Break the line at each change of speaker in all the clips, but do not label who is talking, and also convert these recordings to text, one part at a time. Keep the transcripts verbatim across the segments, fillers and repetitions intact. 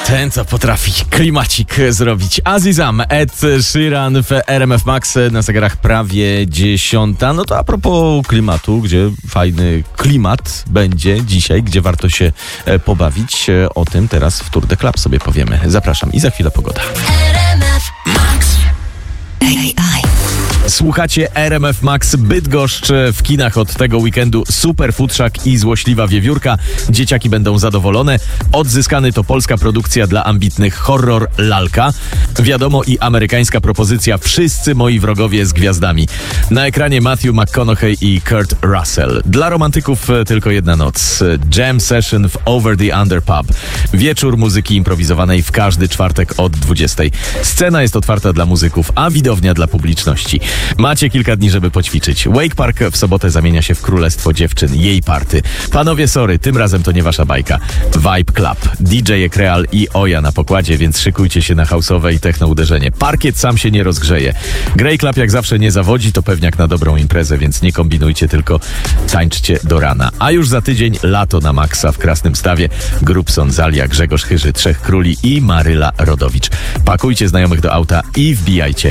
Ten, co potrafi klimacik zrobić. Azizam, Ed Sheeran w R M F Max, na zegarach prawie dziesiąta. No to a propos klimatu, gdzie fajny klimat będzie dzisiaj, gdzie warto się pobawić. O tym teraz w Tour de Club sobie powiemy. Zapraszam i za chwilę pogoda.
R M F Max. A I.
Słuchacie R M F Max. Bydgoszcz w kinach od tego weekendu Super Futrzak i Złośliwa Wiewiórka. Dzieciaki będą zadowolone. Odzyskany to polska produkcja dla ambitnych horror Lalka. Wiadomo, i amerykańska propozycja Wszyscy moi wrogowie z gwiazdami. Na ekranie Matthew McConaughey i Kurt Russell. Dla romantyków tylko jedna noc. Jam session w Over the Under Pub. Wieczór muzyki improwizowanej w każdy czwartek od dwudziestej. Scena jest otwarta dla muzyków, a widownia dla publiczności. Macie kilka dni, żeby poćwiczyć. Wake Park w sobotę zamienia się w królestwo dziewczyn, jej party. Panowie, sorry, tym razem to nie wasza bajka. Vibe Club, D J Ekreal i Oja na pokładzie, więc szykujcie się na house'owe i techno uderzenie. Parkiet sam się nie rozgrzeje. Grey Club jak zawsze nie zawodzi, to pewniak na dobrą imprezę, więc nie kombinujcie, tylko tańczcie do rana. A już za tydzień lato na maksa w Krasnym Stawie. Grubson, Zalia, Grzegorz Chyży, Trzech Króli i Maryla Rodowicz. Pakujcie znajomych do auta i wbijajcie.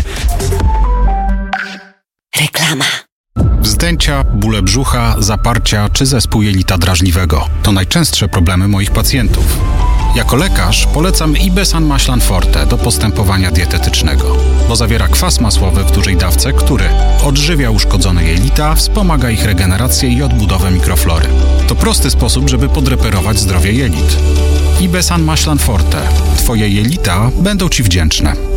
Reklama.
Wzdęcia, bóle brzucha, zaparcia czy zespół jelita drażliwego to najczęstsze problemy moich pacjentów. Jako lekarz polecam Ibesan Maślan Forte do postępowania dietetycznego, bo zawiera kwas masłowy w dużej dawce, który odżywia uszkodzone jelita, wspomaga ich regenerację i odbudowę mikroflory. To prosty sposób, żeby podreperować zdrowie jelit. Ibesan Maślan Forte. Twoje jelita będą Ci wdzięczne.